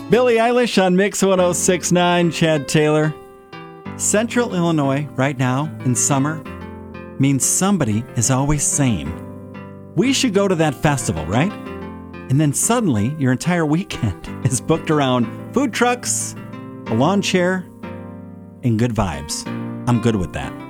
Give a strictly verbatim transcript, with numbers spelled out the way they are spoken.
Billie Eilish on Mix one oh six point nine, Chad Taylor. Central Illinois right now in summer means somebody is always sane. We should go to that festival, right? And then suddenly your entire weekend is booked around food trucks, a lawn chair, and good vibes. I'm good with that.